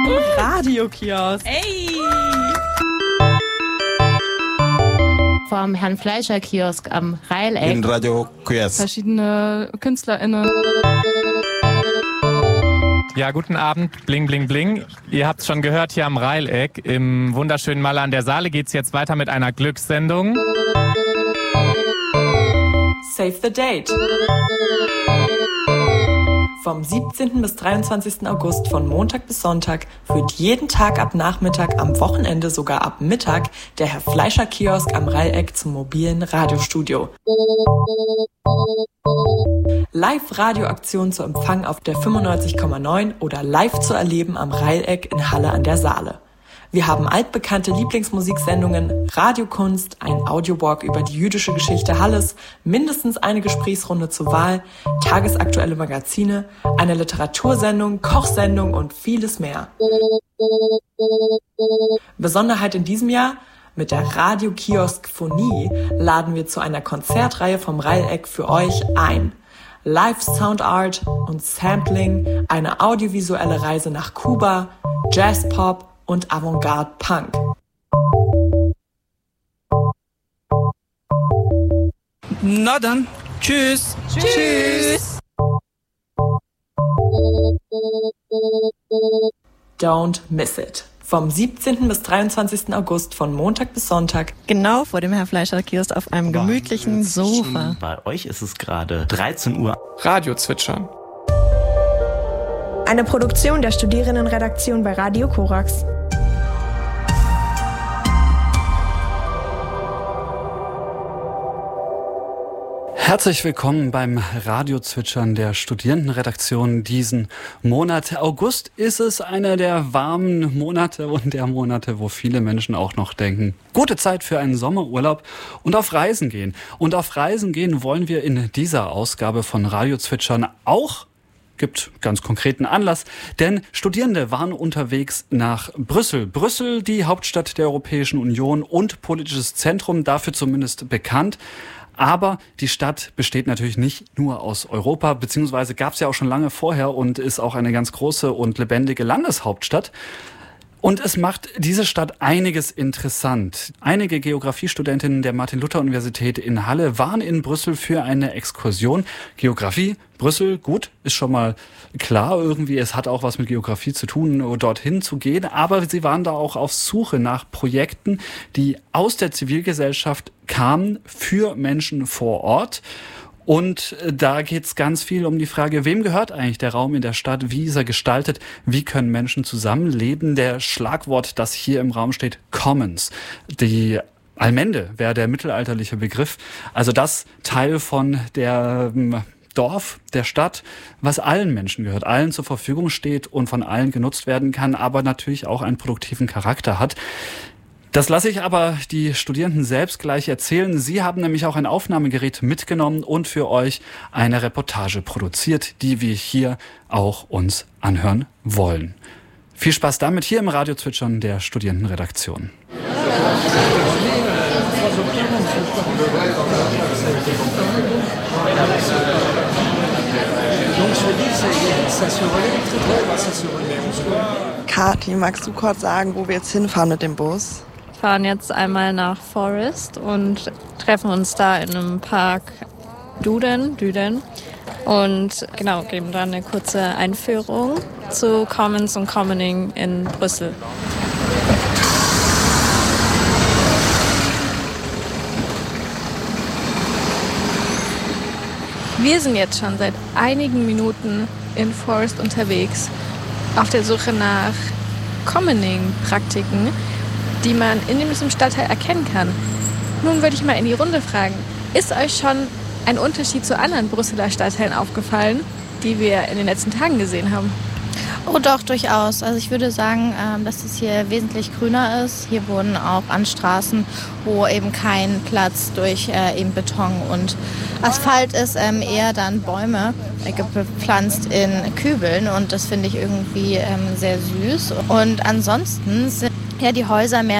Radiokiosk. Ey! Vom Herrn Fleischer-Kiosk am Reileck. In Radiokiosk. Verschiedene KünstlerInnen. Ja, guten Abend, bling, bling, bling. Ihr habt's schon gehört, hier am Reileck im wunderschönen Maler an der Saale geht's jetzt weiter mit einer Glückssendung. Save the Date. Vom 17. bis 23. August von Montag bis Sonntag führt jeden Tag ab Nachmittag, am Wochenende sogar ab Mittag der Herr Fleischer-Kiosk am Reileck zum mobilen Radiostudio. Live-Radioaktion zu empfangen auf der 95,9 oder live zu erleben am Reileck in Halle an der Saale. Wir haben altbekannte Lieblingsmusiksendungen, Radiokunst, ein Audiowalk über die jüdische Geschichte Halles, mindestens eine Gesprächsrunde zur Wahl, tagesaktuelle Magazine, eine Literatursendung, Kochsendung und vieles mehr. Besonderheit in diesem Jahr: Mit der Radiokiosk-Phonie laden wir zu einer Konzertreihe vom Reileck für euch ein. Live Soundart und Sampling, eine audiovisuelle Reise nach Kuba, Jazzpop und Avantgarde Punk. Na dann, tschüss. Tschüss. Don't miss it. Vom 17. bis 23. August von Montag bis Sonntag. Genau vor dem Herr Fleischer-Kiosk auf einem gemütlichen Sofa. Bei euch ist es gerade 13 Uhr. Radio zwitschern. Eine Produktion der Studierendenredaktion bei Radio Korax. Herzlich willkommen beim Radiozwitschern der Studierendenredaktion diesen Monat. August ist es einer der warmen Monate und der Monate, wo viele Menschen auch noch denken, gute Zeit für einen Sommerurlaub und auf Reisen gehen. Und auf Reisen gehen wollen wir in dieser Ausgabe von Radiozwitschern auch. Gibt ganz konkreten Anlass, denn Studierende waren unterwegs nach Brüssel. Brüssel, die Hauptstadt der Europäischen Union und politisches Zentrum, dafür zumindest bekannt. Aber die Stadt besteht natürlich nicht nur aus Europa, beziehungsweise gab es ja auch schon lange vorher und ist auch eine ganz große und lebendige Landeshauptstadt. Und es macht diese Stadt einiges interessant. Einige Geografiestudentinnen der Martin-Luther-Universität in Halle waren in Brüssel für eine Exkursion. Geografie, Brüssel, gut, ist schon mal klar irgendwie. Es hat auch was mit Geografie zu tun, dorthin zu gehen. Aber sie waren da auch auf Suche nach Projekten, die aus der Zivilgesellschaft kamen für Menschen vor Ort. Und da geht's ganz viel um die Frage, wem gehört eigentlich der Raum in der Stadt? Wie ist er gestaltet? Wie können Menschen zusammenleben? Der Schlagwort, das hier im Raum steht, Commons. Die Allmende wäre der mittelalterliche Begriff. Also das Teil von der Dorf, der Stadt, was allen Menschen gehört, allen zur Verfügung steht und von allen genutzt werden kann, aber natürlich auch einen produktiven Charakter hat. Das lasse ich aber die Studierenden selbst gleich erzählen. Sie haben nämlich auch ein Aufnahmegerät mitgenommen und für euch eine Reportage produziert, die wir hier auch uns anhören wollen. Viel Spaß damit hier im Radiozwitschern der Studierendenredaktion. Kathi, magst du kurz sagen, wo wir jetzt hinfahren mit dem Bus? Wir fahren jetzt einmal nach Forest und treffen uns da in einem Park Düden und genau, geben dann eine kurze Einführung zu Commons und Commoning in Brüssel. Wir sind jetzt schon seit einigen Minuten in Forest unterwegs, auf der Suche nach Commoning-Praktiken, die man in diesem Stadtteil erkennen kann. Nun würde ich mal in die Runde fragen, ist euch schon ein Unterschied zu anderen Brüsseler Stadtteilen aufgefallen, die wir in den letzten Tagen gesehen haben? Oh doch, durchaus. Also ich würde sagen, dass es hier wesentlich grüner ist. Hier wohnen auch an Straßen, wo eben kein Platz durch eben Beton und Asphalt ist, eher dann Bäume gepflanzt in Kübeln und das finde ich irgendwie sehr süß. Und ansonsten sind ja die Häuser mehr